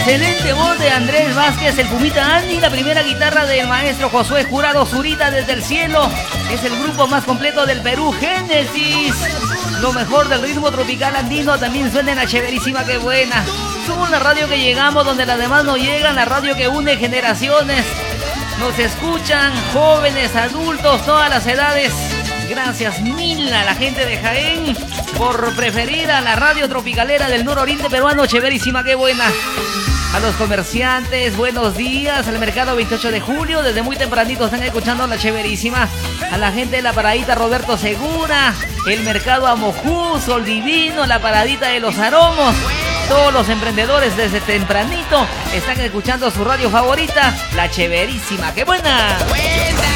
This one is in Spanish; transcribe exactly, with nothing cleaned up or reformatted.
excelente voz de Andrés Vázquez, el Pumita Andy, la primera guitarra del maestro Josué Jurado Zurita desde el cielo. Es el grupo más completo del Perú, Génesis. Lo mejor del ritmo tropical andino también suena en la Chéverísima, qué buena. Somos la radio que llegamos donde las demás no llegan, la radio que une generaciones. Nos escuchan jóvenes, adultos, todas las edades. Gracias mil a la gente de Jaén por preferir a la radio tropicalera del nororiente peruano, Chéverísima, qué buena. A los comerciantes, buenos días. Al mercado veintiocho de julio, desde muy tempranito están escuchando la Chéverísima. A la gente de la paradita Roberto Segura, el mercado Amojú, Sol Divino, la paradita de los Aromos. Todos los emprendedores desde tempranito están escuchando su radio favorita, la Chéverísima, qué buena.